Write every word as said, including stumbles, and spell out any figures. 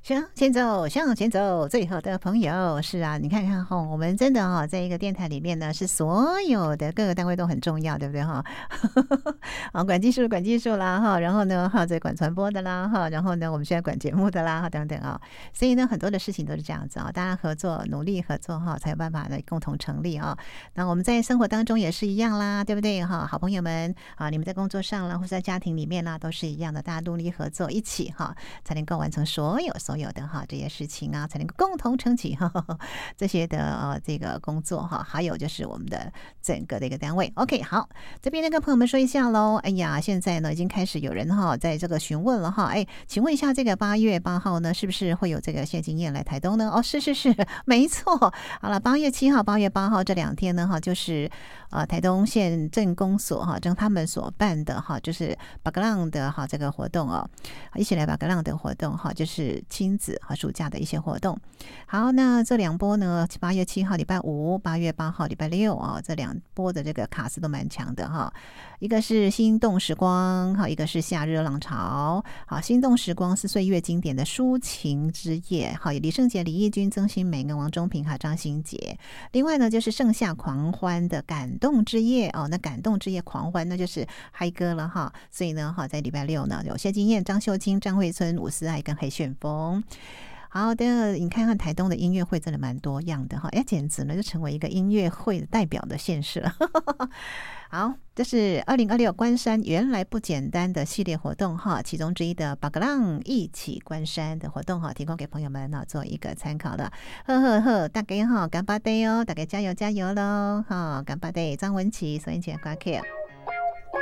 向前走，向前走，最好的朋友是啊，你看看哈，我们真的哈，在一个电台里面呢，是所有的各个单位都很重要，对不对哈？啊，管技术，管技术啦哈，然后呢哈，在管传播的啦哈，然后呢，我们现在管节目的啦哈，等等啊，所以呢，很多的事情都是这样子啊，大家合作，努力合作哈，才有办法呢共同成立啊。那我们在生活当中也是一样啦，对不对哈？好朋友们啊，你们在工作上啦，或者在家庭里面啦，都是一样的，大家努力合作，一起哈，才能够完成所有所。所有的哈这些事情啊，才能够共同撑起哈这些的呃这个工作哈，还有就是我们的整个的一个单位。OK， 好，这边呢跟朋友们说一下喽。哎呀，现在呢已经开始有人哈在这个询问了哈。哎，请问一下，这个八月八号呢，是不是会有这个谢金燕来台东呢？哦，是是是，没错。好了，八月七号、八月八号这两天呢哈，就是呃台东县政工所哈，正他们所办的哈，就是巴格浪的哈这个活动哦，一起来巴格浪的活动哈，就是亲子和暑假的一些活动。好，那这两波呢，八月七号礼拜五，八月八号礼拜六啊，这两波的这个卡司都蛮强的哈。一个是心动时光，好，一个是夏日浪潮。好，心动时光是岁月经典的抒情之夜，好，李圣杰、李翊君、曾心美跟王中平还有张新杰。另外呢，就是盛夏狂欢的感动之夜哦，那感动之夜狂欢那就是嗨歌了哈。所以呢，哈，在礼拜六呢，有谢金燕、张秀清、张惠村、伍思爱跟黑旋风。好的，你看看台东的音乐会真的蛮多样的哈，哎，简直呢就成为一个音乐会的代表的县市了。好，这是二零二六关山原来不简单的系列活动哈，其中之一的巴格浪一起关山的活动哈，提供给朋友们呢做一个参考了。呵呵呵，大家哈干巴day哦，大家加油加油喽哈，干巴day，张文琪、孙燕杰、瓜 K。